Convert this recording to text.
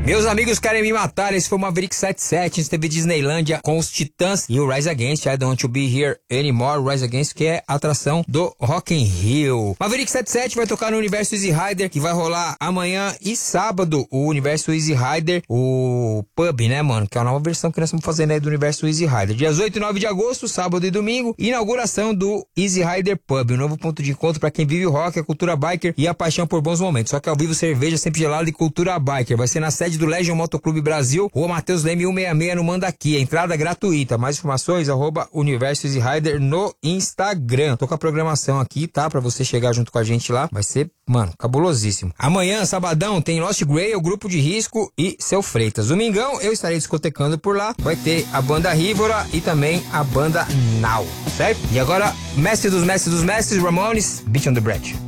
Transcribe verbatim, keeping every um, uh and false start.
Meus amigos querem me matar, esse foi o Maverick setenta e sete, a gente teve Disneylândia com os Titãs e o Rise Against, I Don't Want to Be Here Anymore, o Rise Against, que é a atração do Rock in Rio. Maverick setenta e sete vai tocar no Universo Easy Rider, que vai rolar amanhã e sábado, o Universo Easy Rider, o Pub, né, mano, que é a nova versão que nós estamos fazendo aí do Universo Easy Rider. Dias oito e nove de agosto, sábado e domingo, inauguração do Easy Rider Pub, um novo ponto de encontro para quem vive o rock, a cultura biker e a paixão por bons momentos. Só que ao vivo, cerveja sempre gelada e cultura biker. Vai ser na sede do Legion Motoclube Brasil, Rua Matheus Leme cento e sessenta e seis no Mandaqui. A entrada gratuita. Mais informações, arroba Universo Easy Rider no Instagram. Tô com a programação aqui, tá? Pra você chegar junto com a gente lá. Vai ser, mano, cabulosíssimo. Amanhã, sabadão, tem Lost Grey, o Grupo de Risco e Seu Freitas. Domingão, eu estarei discotecando por lá. Vai ter a banda Rívora e também a banda Now, certo? E agora, mestre dos mestres dos mestres, Ramones, Beat on the Bridge.